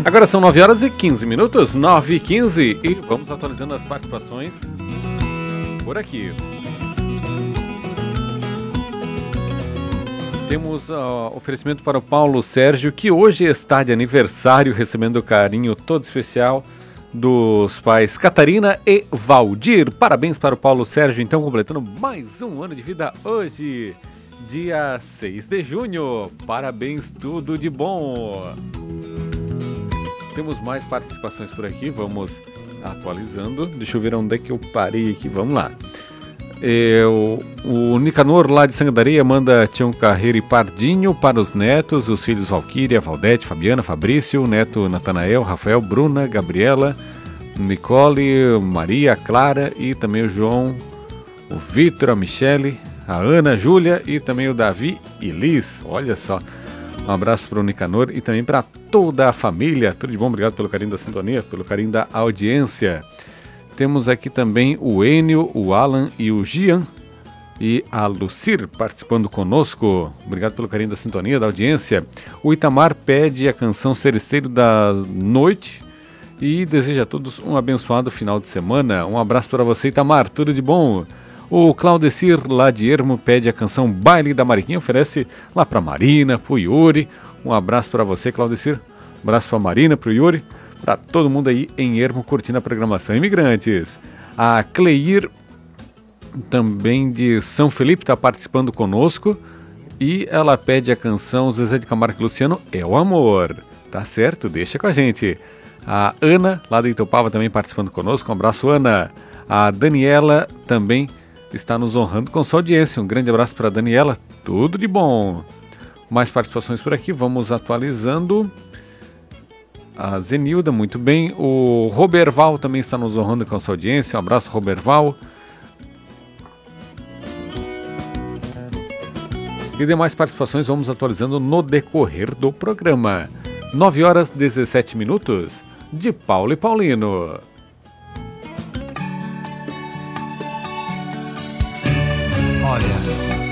Agora são 9 horas e 15 minutos, 9 e 15, e vamos atualizando as participações por aqui. Temos oferecimento para o Paulo Sérgio, que hoje está de aniversário, recebendo o carinho todo especial dos pais Catarina e Valdir. Parabéns para o Paulo Sérgio, então, completando mais um ano de vida hoje, dia 6 de junho. Parabéns, tudo de bom. Temos mais participações por aqui, vamos atualizando. Deixa eu ver onde é que eu parei aqui, vamos lá. O Nicanor, lá de Sangareia, manda Tião Carreiro e Pardinho para os netos, os filhos Valquíria, Valdete, Fabiana, Fabrício, o neto Natanael, Rafael, Bruna, Gabriela, Nicole, Maria, Clara e também o João, o Vitor, a Michele, a Ana, a Júlia e também o Davi e Liz. Olha só, um abraço para o Nicanor e também para toda a família. Tudo de bom, obrigado pelo carinho da sintonia, pelo carinho da audiência. Temos aqui também o Enio, o Alan e o Gian e a Lucir participando conosco. Obrigado pelo carinho da sintonia, da audiência. O Itamar pede a canção Seresteiro da Noite e deseja a todos um abençoado final de semana. Um abraço para você, Itamar, tudo de bom. O Claudecir, lá de Ermo, pede a canção Baile da Mariquinha, oferece lá para Marina, para o Yuri. Um abraço para você, Claudecir. Um abraço para Marina, para o Yuri. Para todo mundo aí em Ermo curtindo a programação Imigrantes. A Cleir, também de São Felipe, está participando conosco e ela pede a canção Zezé de Camargo e Luciano, É o Amor. Tá certo? Deixa com a gente. A Ana, lá de Itopava, também participando conosco. Um abraço, Ana. A Daniela também está nos honrando com sua audiência. Um grande abraço para a Daniela. Tudo de bom. Mais participações por aqui, vamos atualizando. A Zenilda, muito bem. O Roberval também está nos honrando com a sua audiência. Um abraço, Roberval. E demais participações vamos atualizando no decorrer do programa. 9 horas 17 minutos, de Paulo e Paulino. Olha,